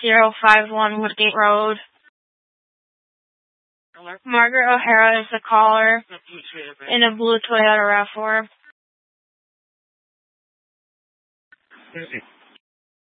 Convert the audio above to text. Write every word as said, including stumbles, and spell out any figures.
zero five one Woodgate Road. Margaret O'Hara is the caller in a blue Toyota RAV four.